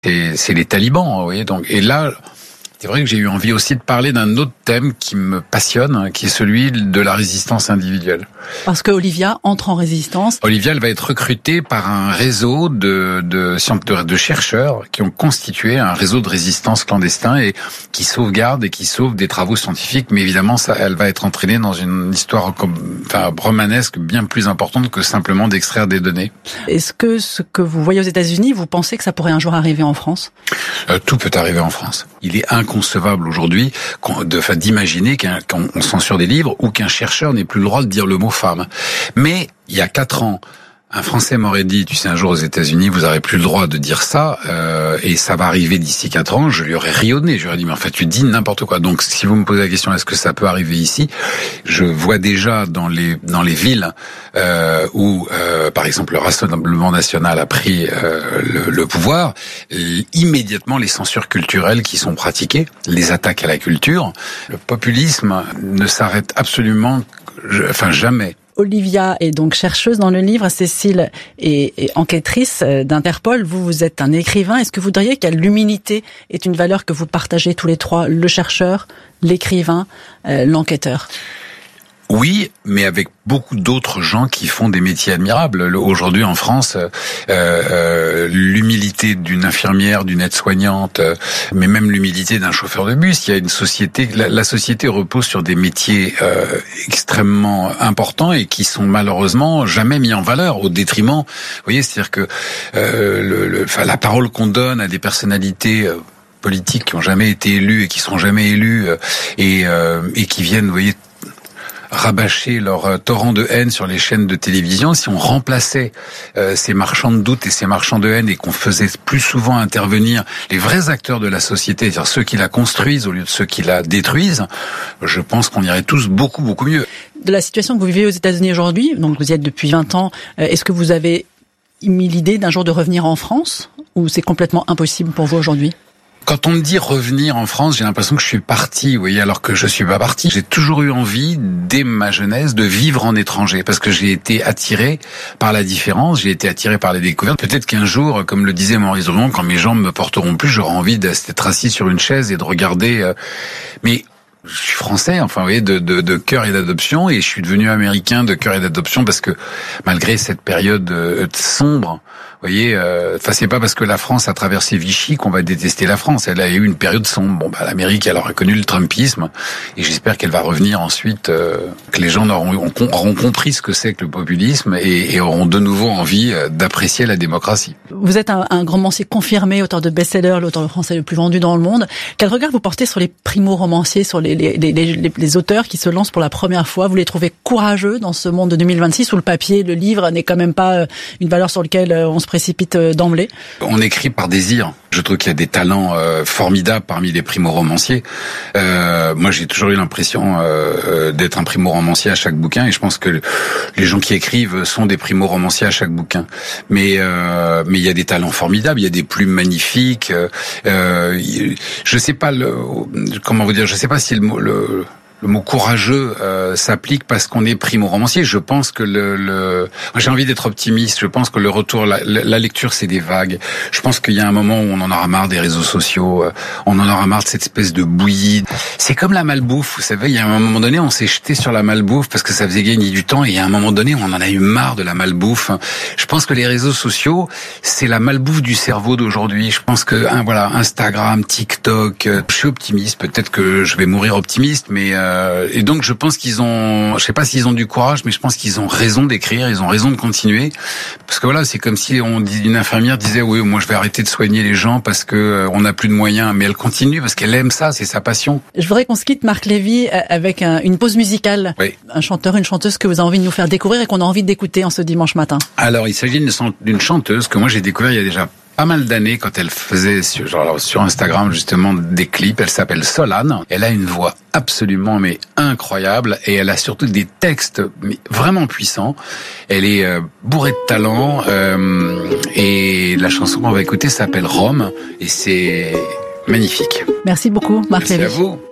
c'est les talibans, vous voyez. Donc, et là, c'est vrai que j'ai eu envie aussi de parler d'un autre thème qui me passionne, qui est celui de la résistance individuelle. Parce que Olivia entre en résistance. Olivia, elle va être recrutée par un réseau de chercheurs qui ont constitué un réseau de résistance clandestin et qui sauvegarde et qui sauve des travaux scientifiques. Mais évidemment, elle va être entraînée dans une histoire romanesque bien plus importante que simplement d'extraire des données. Est-ce que ce que vous voyez aux États-Unis, vous pensez que ça pourrait un jour arriver en France ? Tout peut arriver en France. Il est inconcevable aujourd'hui d'imaginer qu'on censure des livres ou qu'un chercheur n'ait plus le droit de dire le mot femme. Mais il y a 4 ans, un Français m'aurait dit, tu sais, un jour aux États-Unis, vous n'aurez plus le droit de dire ça, et ça va arriver d'ici 4 ans. Je lui aurais rionné, je lui aurais dit, mais en fait, tu dis n'importe quoi. Donc, si vous me posez la question, est-ce que ça peut arriver ici ? Je vois déjà dans les villes où, par exemple, le Rassemblement national a pris le pouvoir, immédiatement les censures culturelles qui sont pratiquées, les attaques à la culture. Le populisme ne s'arrête absolument, jamais. Olivia est donc chercheuse dans le livre, Cécile est enquêtrice d'Interpol. Vous êtes un écrivain. Est-ce que vous diriez que l'humilité est une valeur que vous partagez tous les trois, le chercheur, l'écrivain, l'enquêteur ? Oui, mais avec beaucoup d'autres gens qui font des métiers admirables. Aujourd'hui en France, l'humilité d'une infirmière, d'une aide-soignante, mais même l'humilité d'un chauffeur de bus. Il y a une société, la société repose sur des métiers extrêmement importants et qui sont malheureusement jamais mis en valeur au détriment. Vous voyez, c'est-à-dire que la parole qu'on donne à des personnalités politiques qui ont jamais été élues et qui seront jamais élues et qui viennent, vous voyez, rabâcher leur torrent de haine sur les chaînes de télévision. Si on remplaçait ces marchands de doute et ces marchands de haine et qu'on faisait plus souvent intervenir les vrais acteurs de la société, c'est-à-dire ceux qui la construisent au lieu de ceux qui la détruisent, je pense qu'on irait tous beaucoup, beaucoup mieux. De la situation que vous vivez aux États-Unis aujourd'hui, donc vous y êtes depuis 20 ans, est-ce que vous avez mis l'idée d'un jour de revenir en France ou c'est complètement impossible pour vous aujourd'hui ? Quand on me dit revenir en France, j'ai l'impression que je suis parti, vous voyez, alors que je suis pas parti. J'ai toujours eu envie, dès ma jeunesse, de vivre en étranger, parce que j'ai été attiré par la différence, j'ai été attiré par les découvertes. Peut-être qu'un jour, comme le disait Maurice Drummond, quand mes jambes me porteront plus, j'aurai envie d'être assis sur une chaise et de regarder. Mais je suis français, enfin, vous voyez, de cœur et d'adoption, et je suis devenu américain de cœur et d'adoption parce que malgré cette période sombre, vous voyez, c'est pas parce que la France a traversé Vichy qu'on va détester la France. Elle a eu une période sombre. Bon, l'Amérique, elle aura connu le Trumpisme, et j'espère qu'elle va revenir ensuite, que les gens auront compris ce que c'est que le populisme et auront de nouveau envie d'apprécier la démocratie. Vous êtes un grand romancier confirmé, auteur de best-sellers, l'auteur français le plus vendu dans le monde. Quel regard vous portez sur les primo-romanciers, sur les auteurs qui se lancent pour la première fois ? Vous les trouvez courageux dans ce monde de 2026 où le papier, le livre n'est quand même pas une valeur sur laquelle on se précipite d'emblée ? On écrit par désir. Je trouve qu'il y a des talents formidables parmi les primo-romanciers. Moi, j'ai toujours eu l'impression d'être un primo-romancier à chaque bouquin, et je pense que les gens qui écrivent sont des primo-romanciers à chaque bouquin. Mais il y a des talents formidables, il y a des plumes magnifiques. Je sais pas comment vous dire. Je sais pas si le mot courageux s'applique parce qu'on est primo-romancier. Je pense que moi, j'ai envie d'être optimiste. Je pense que le retour, la lecture, c'est des vagues. Je pense qu'il y a un moment où on en aura marre des réseaux sociaux. On en aura marre de cette espèce de bouillie. C'est comme la malbouffe, vous savez. Il y a un moment donné, on s'est jeté sur la malbouffe parce que ça faisait gagner du temps. Et il y a un moment donné, on en a eu marre de la malbouffe. Je pense que les réseaux sociaux, c'est la malbouffe du cerveau d'aujourd'hui. Je pense que Instagram, TikTok. Je suis optimiste. Peut-être que je vais mourir optimiste, mais et donc je pense qu'ils ont, je sais pas s'ils ont du courage, mais je pense qu'ils ont raison d'écrire, ils ont raison de continuer, parce que voilà, c'est comme si une infirmière disait oui, moi je vais arrêter de soigner les gens parce que on n'a plus de moyens, mais elle continue parce qu'elle aime ça, c'est sa passion. Je voudrais qu'on se quitte, Marc Lévy, avec une pause musicale. Oui. Un chanteur, une chanteuse que vous avez envie de nous faire découvrir et qu'on a envie d'écouter en ce dimanche matin. Alors il s'agit d'une chanteuse que moi j'ai découvert il y a déjà pas mal d'années quand elle faisait sur Instagram justement des clips. Elle s'appelle Solane. Elle a une voix absolument incroyable et elle a surtout des textes vraiment puissants. Elle est bourrée de talent et la chanson qu'on va écouter s'appelle Rome et c'est magnifique. Merci beaucoup, Marc Lévy. Merci à vous.